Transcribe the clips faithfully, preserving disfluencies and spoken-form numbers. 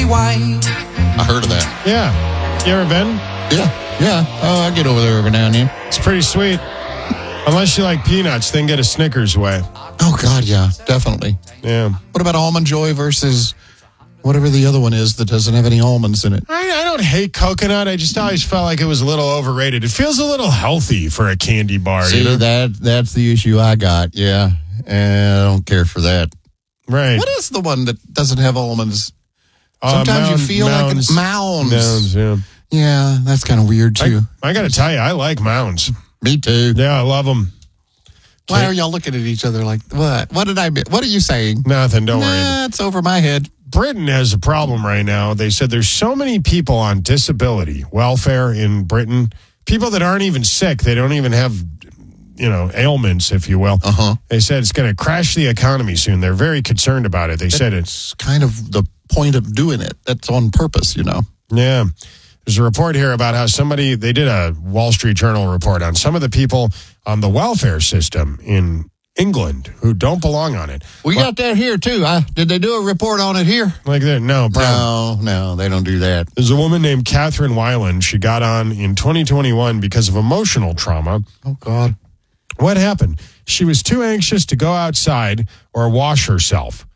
Pearly white. I heard of that. Yeah. You ever been? Yeah, yeah. Oh, I get over there every now and then. It's pretty sweet. Unless you like peanuts, then get a Snickers way. Oh, God, yeah, definitely. Yeah. What about Almond Joy versus whatever the other one is that doesn't have any almonds in it? I, I don't hate coconut. I just always felt like it was a little overrated. It feels a little healthy for a candy bar. See, you know? that that's the issue I got, yeah. And I don't care for that. Right. What is the one that doesn't have almonds? Uh, Sometimes mound, you feel mounds, like mounds. Mounds, yeah. Yeah, that's kind of weird, too. I, I got to tell you, I like mounds. Me too. Yeah, I love them. Why are y'all looking at each other like, what? What did I miss? What are you saying? Nothing, don't nah, worry. it's over my head. Britain has a problem right now. They said there's so many people on disability welfare in Britain, people that aren't even sick. They don't even have, you know, ailments, if you will. Uh-huh. They said it's going to crash the economy soon. They're very concerned about it. They That's said it's kind of the point of doing it. That's on purpose, you know. Yeah. There's a report here about how somebody, they did a Wall Street Journal report on some of the people on the welfare system in England who don't belong on it. We well, got that here, too. I, did they do a report on it here? Like that? No, no, no, they don't do that. There's a woman named Catherine Weiland. She got on in twenty twenty-one because of emotional trauma. Oh, God. What happened? She was too anxious to go outside or wash herself.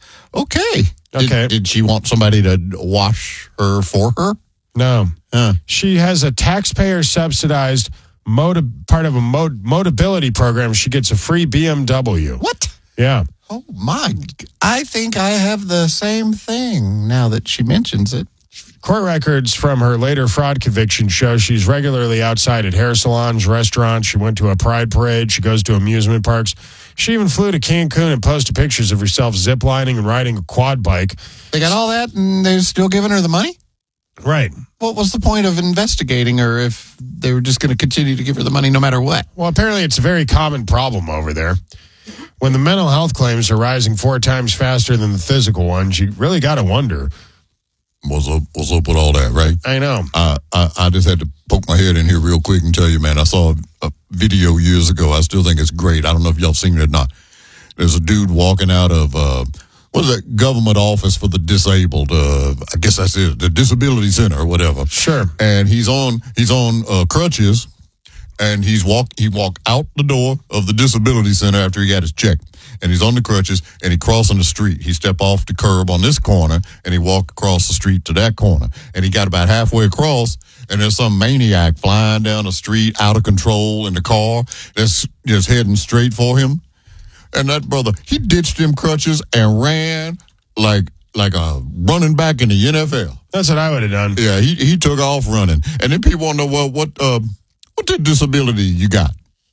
Okay. Okay. Did, did she want somebody to wash her for her? No. Huh. She has a taxpayer-subsidized moti- part of a mod- Motability program. She gets a free B M W. What? Yeah. Oh, my. I think I have the same thing now that she mentions it. Court records from her later fraud conviction show she's regularly outside at hair salons, restaurants. She went to a pride parade. She goes to amusement parks. She even flew to Cancun and posted pictures of herself ziplining and riding a quad bike. They got all that and they're still giving her the money? Right. What was the point of investigating her if they were just going to continue to give her the money no matter what? Well, apparently it's a very common problem over there. When the mental health claims are rising four times faster than the physical ones, you really got to wonder. What's up, what's up with all that, right? I know. Uh, I, I just had to poke my head in here real quick and tell you, man, I saw a, a video years ago. I still think it's great. I don't know if y'all seen it or not. There's a dude walking out of, uh, what is that, government office for the disabled? Uh, I guess that's it, the disability center or whatever. Sure. And he's on, he's on uh, crutches, and he's walk, he walked out the door of the disability center after he got his check. And he's on the crutches, and he crossing the street. He stepped off the curb on this corner, and he walked across the street to that corner. And he got about halfway across, and there's some maniac flying down the street, out of control in the car, that's just heading straight for him. And that brother, he ditched them crutches and ran like like a running back in the N F L. That's what I would have done. Yeah, he he took off running. And then people want to know, well, what uh, what the disability you got?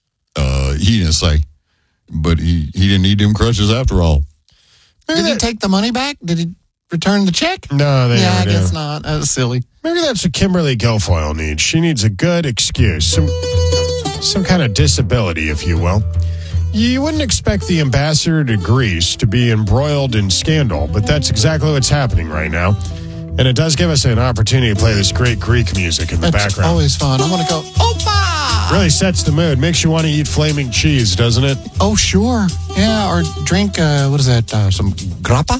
Uh, he didn't say. But he, he didn't need them crutches after all. Maybe Did he take the money back? Did he return the check? No, they Yeah, never I guess do. not. That was silly. Maybe that's what Kimberly Guilfoyle needs. She needs a good excuse, some some kind of disability, if you will. You wouldn't expect the ambassador to Greece to be embroiled in scandal, but that's exactly what's happening right now. And it does give us an opportunity to play this great Greek music in the That's background. always fun. I want to go, Opa! Really sets the mood. Makes you want to eat flaming cheese, doesn't it? Oh, sure. Yeah, or drink, uh, what is that, uh, some grappa?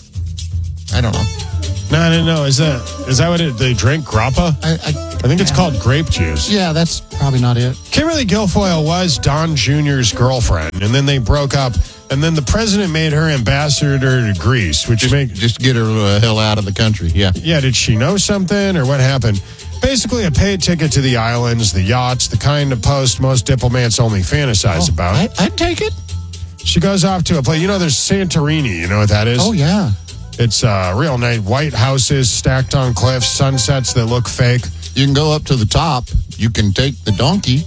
I don't know. No, I didn't know. Is that is that what it, they drink? Grappa? I, I, I think it's yeah. called grape juice. Yeah, that's probably not it. Kimberly Guilfoyle was Don Junior's girlfriend, and then they broke up, and then the president made her ambassador to Greece, which Just, make just get her the hell out of the country, yeah. yeah, did she know something, or what happened? Basically, a paid ticket to the islands, the yachts, the kind of post most diplomats only fantasize Oh, about. I, I'd take it. She goes off to a place. You know, there's Santorini. You know what that is? Oh, yeah. It's uh, real nice. White houses stacked on cliffs, sunsets that look fake. You can go up to the top. You can take the donkey,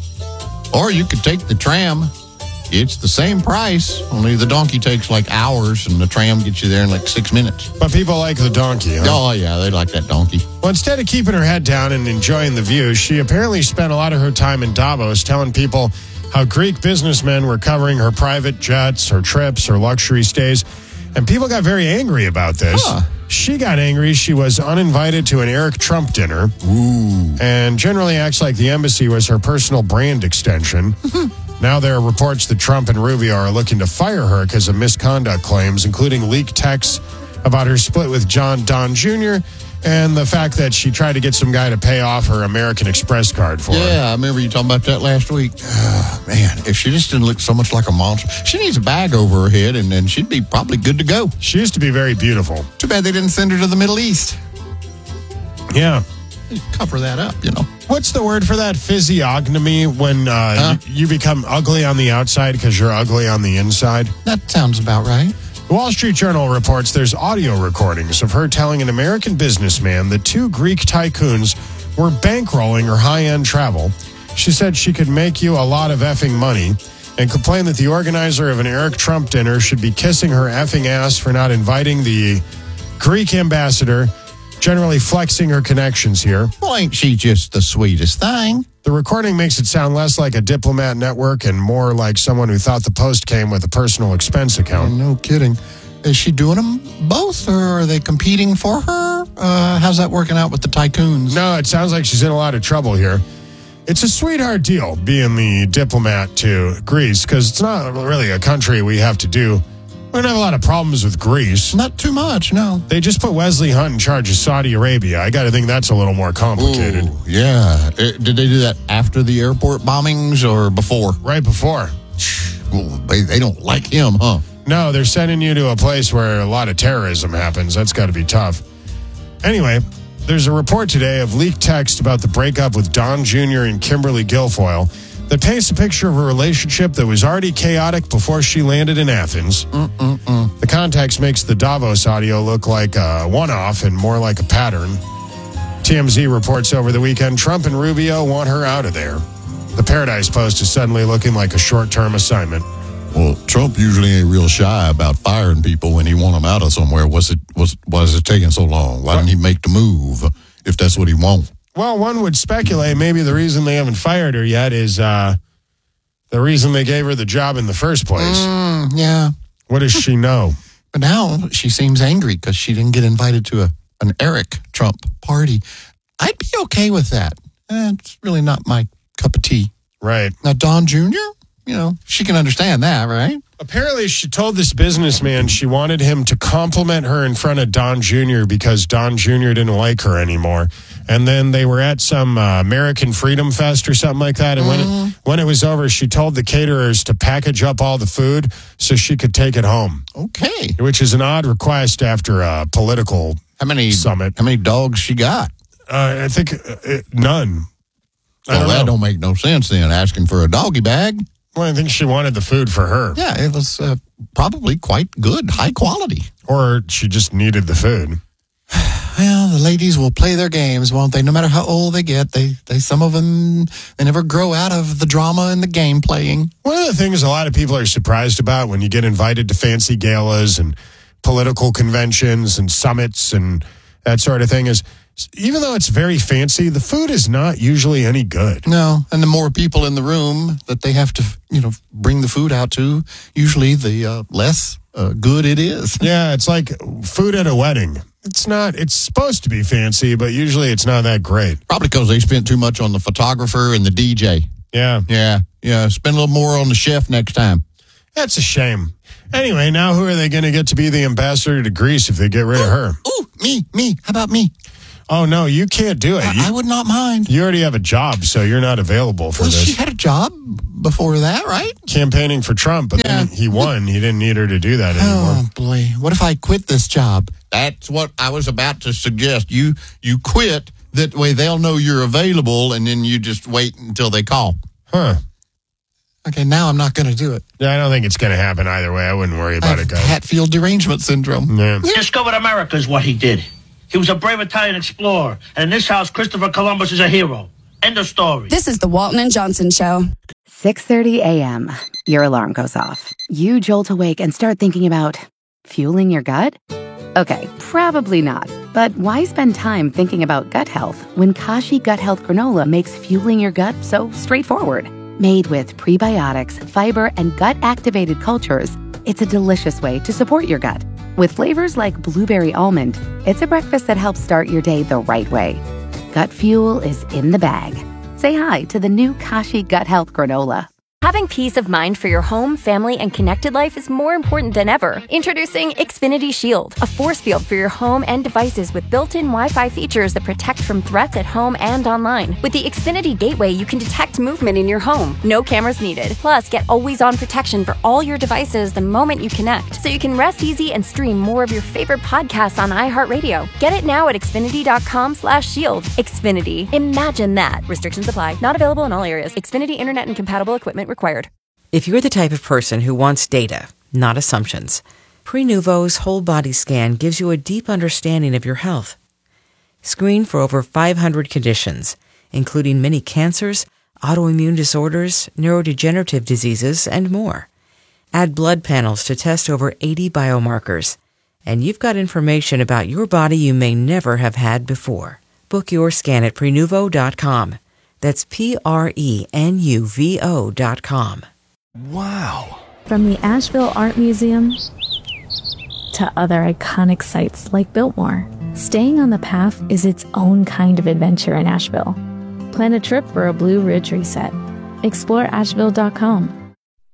or you could take the tram. It's the same price, only the donkey takes like hours, and the tram gets you there in like six minutes. But people like the donkey, huh? Oh, yeah, they like that donkey. Well, instead of keeping her head down and enjoying the view, she apparently spent a lot of her time in Davos telling people how Greek businessmen were covering her private jets, her trips, her luxury stays. And people got very angry about this. Huh. She got angry. She was uninvited to an Eric Trump dinner. Ooh. And generally acts like the embassy was her personal brand extension. Now there are reports that Trump and Rubio are looking to fire her because of misconduct claims, including leaked texts about her split with John Don Junior And the fact that she tried to get some guy to pay off her American Express card for her. Yeah, I remember you talking about that last week. Oh, man, if she just didn't look so much like a monster. She needs a bag over her head, and then she'd be probably good to go. She used to be very beautiful. Too bad they didn't send her to the Middle East. Yeah. Cover that up, you know. What's the word for that? Physiognomy, when uh, Huh? you, you become ugly on the outside because you're ugly on the inside? That sounds about right. The Wall Street Journal reports there's audio recordings of her telling an American businessman that two Greek tycoons were bankrolling her high-end travel. She said she could make you a lot of effing money and complained that the organizer of an Eric Trump dinner should be kissing her effing ass for not inviting the Greek ambassador, generally flexing her connections here. Well, ain't she just the sweetest thing? The recording makes it sound less like a diplomat network and more like someone who thought the post came with a personal expense account. No kidding. Is she doing them both, or are they competing for her? Uh, how's that working out with the tycoons? No, it sounds like she's in a lot of trouble here. It's a sweetheart deal being the diplomat to Greece because it's not really a country we have to do. We don't have a lot of problems with Greece. Not too much, no. They just put Wesley Hunt in charge of Saudi Arabia. I got to think that's a little more complicated. Ooh, yeah. Eh, did they do that after the airport bombings or before? Right before. Well, they, they don't like him, huh? No, they're sending you to a place where a lot of terrorism happens. That's got to be tough. Anyway, there's a report today of leaked text about the breakup with Don Junior and Kimberly Guilfoyle that paints a picture of a relationship that was already chaotic before she landed in Athens. Mm-mm-mm. The context makes the Davos audio look like a one-off and more like a pattern. T M Z reports over the weekend Trump and Rubio want her out of there. The Paradise Post is suddenly looking like a short-term assignment. Well, Trump usually ain't real shy about firing people when he want them out of somewhere. What's it, what's, why is it taking so long? Why didn't he make the move if that's what he wants? Well, one would speculate maybe the reason they haven't fired her yet is uh, the reason they gave her the job in the first place. Mm, yeah. What does she know? But now she seems angry because she didn't get invited to a an Eric Trump party. I'd be okay with that. Eh, it's really not my cup of tea. Right. Now, Don Junior, you know, she can understand that, right? Apparently, she told this businessman she wanted him to compliment her in front of Don Junior because Don Junior didn't like her anymore. And then they were at some uh, American Freedom Fest or something like that. And when it, when it was over, she told the caterers to package up all the food so she could take it home. Okay. Which is an odd request after a political How many summit. How many dogs she got? Uh, I think uh, none. I Well, don't that know. don't make no sense then, asking for a doggy bag. Well, I think she wanted the food for her. Yeah, it was uh, probably quite good, high quality. Or she just needed the food. Well, the ladies will play their games, won't they? No matter how old they get, they, they some of them, they never grow out of the drama and the game playing. One of the things a lot of people are surprised about when you get invited to fancy galas and political conventions and summits and that sort of thing is, even though it's very fancy, the food is not usually any good. No, and the more people in the room that they have to, you know, bring the food out to, usually the uh, less uh, good it is. Yeah, it's like food at a wedding. It's not, it's supposed to be fancy, but usually it's not that great. Probably because they spent too much on the photographer and the D J. Yeah. Yeah, yeah, spend a little more on the chef next time. That's a shame. Anyway, now who are they going to get to be the ambassador to Greece if they get rid of her? Ooh, me, me, how about me? Oh, no, you can't do it. I, You, I would not mind. you already have a job, so you're not available for Well, she this. had a job before that, right? Campaigning for Trump, but Yeah. then he won. He didn't need her to do that anymore. Oh, boy. What if I quit this job? That's what I was about to suggest. You you quit. That way they'll know you're available, and then you just wait until they call. Huh. Okay, now I'm not going to do it. Yeah, I don't think it's going to happen either way. I wouldn't worry I about have it, guys. Hatfield derangement syndrome. Yeah. He discovered America is what he did. He was a brave Italian explorer. And in this house, Christopher Columbus is a hero. End of story. This is the Walton and Johnson Show. six thirty a.m. Your alarm goes off. You jolt awake and start thinking about fueling your gut? Okay, probably not. But why spend time thinking about gut health when Kashi Gut Health Granola makes fueling your gut so straightforward? Made with prebiotics, fiber, and gut-activated cultures, it's a delicious way to support your gut. With flavors like blueberry almond, it's a breakfast that helps start your day the right way. Gut fuel is in the bag. Say hi to the new Kashi Gut Health Granola. Having peace of mind for your home, family, and connected life is more important than ever. Introducing Xfinity Shield, a force field for your home and devices with built-in Wi-Fi features that protect from threats at home and online. With the Xfinity Gateway, you can detect movement in your home. No cameras needed. Plus, get always-on protection for all your devices the moment you connect, so you can rest easy and stream more of your favorite podcasts on iHeartRadio. Get it now at Xfinity.com slash shield. Xfinity. Imagine that. Restrictions apply. Not available in all areas. Xfinity Internet and compatible equipment required. If you're the type of person who wants data, not assumptions, Prenuvo's whole body scan gives you a deep understanding of your health. Screen for over five hundred conditions, including many cancers, autoimmune disorders, neurodegenerative diseases, and more. Add blood panels to test over eighty biomarkers, and you've got information about your body you may never have had before. Book your scan at Prenuvo dot com. That's P R E N U V O dot com. Wow. From the Asheville Art Museum to other iconic sites like Biltmore, staying on the path is its own kind of adventure in Asheville. Plan a trip for a Blue Ridge reset. Explore Asheville dot com.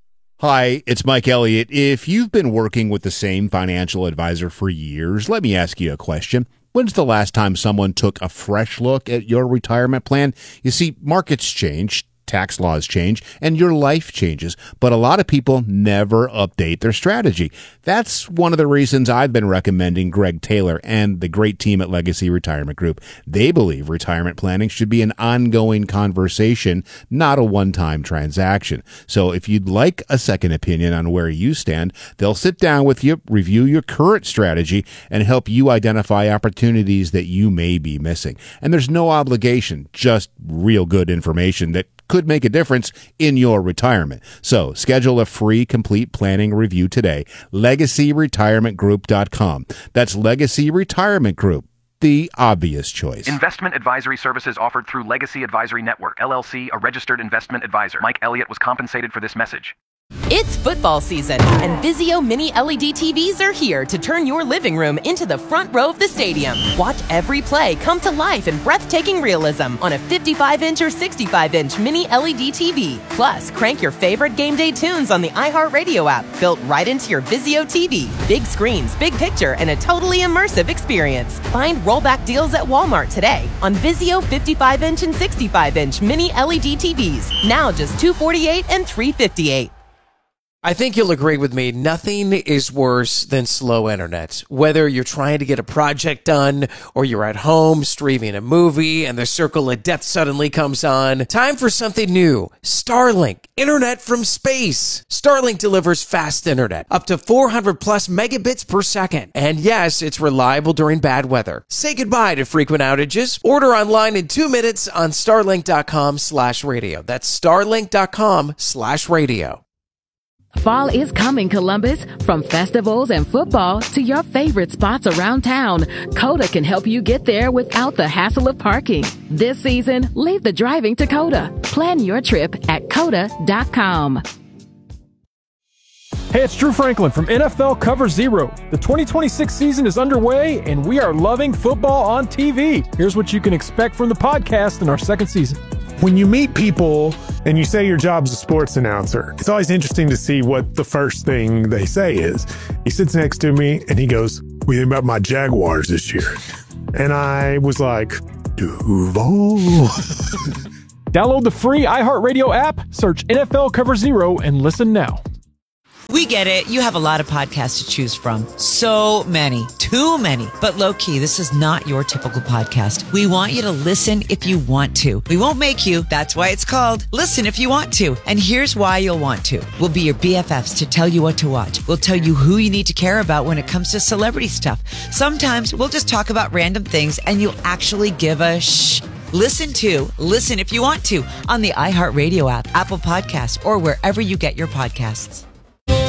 Hi, it's Mike Elliott. If you've been working with the same financial advisor for years, let me ask you a question. When's the last time someone took a fresh look at your retirement plan? You see, markets change, tax laws change, and your life changes, but a lot of people never update their strategy. That's one of the reasons I've been recommending Greg Taylor and the great team at Legacy Retirement Group. They believe retirement planning should be an ongoing conversation, not a one-time transaction. So if you'd like a second opinion on where you stand, they'll sit down with you, review your current strategy, and help you identify opportunities that you may be missing. And there's no obligation, just real good information that could make a difference in your retirement. So schedule a free complete planning review today. Legacy Retirement Group dot com. That's Legacy Retirement Group, the obvious choice. Investment advisory services offered through Legacy Advisory Network, L L C, a registered investment advisor. Mike Elliott was compensated for this message. It's football season, and Vizio Mini L E D T Vs are here to turn your living room into the front row of the stadium. Watch every play come to life in breathtaking realism on a fifty-five inch or sixty-five inch Mini L E D T V. Plus, crank your favorite game day tunes on the iHeartRadio app, built right into your Vizio T V. Big screens, big picture, and a totally immersive experience. Find rollback deals at Walmart today on Vizio fifty-five inch and sixty-five inch Mini L E D T Vs. Now just two hundred forty-eight dollars and three hundred fifty-eight dollars. I think you'll agree with me. Nothing is worse than slow internet. Whether you're trying to get a project done or you're at home streaming a movie and the circle of death suddenly comes on, time for something new. Starlink, internet from space. Starlink delivers fast internet, up to four hundred plus megabits per second. And yes, it's reliable during bad weather. Say goodbye to frequent outages. Order online in two minutes on starlink.com slash radio. That's starlink.com slash radio. Fall is coming, Columbus. From festivals and football to your favorite spots around town, Coda can help you get there without the hassle of parking. This season, leave the driving to Coda. Plan your trip at coda dot com. Hey, it's Drew Franklin from N F L Cover Zero. The twenty twenty-six season is underway, and we are loving football on T V. Here's what you can expect from the podcast in our second season. When you meet people and you say your job's a sports announcer, it's always interesting to see what the first thing they say is. He sits next to me and he goes, "What do you think about my Jaguars this year?" And I was like, Duval. Download the free iHeartRadio app, search N F L Cover Zero, and listen now. We get it. You have a lot of podcasts to choose from. So many. Too many. But low-key, this is not your typical podcast. We want you to listen if you want to. We won't make you. That's why it's called Listen If You Want To. And here's why you'll want to. We'll be your B F Fs to tell you what to watch. We'll tell you who you need to care about when it comes to celebrity stuff. Sometimes we'll just talk about random things and you'll actually give a shh. Listen to Listen If You Want To on the iHeartRadio app, Apple Podcasts, or wherever you get your podcasts.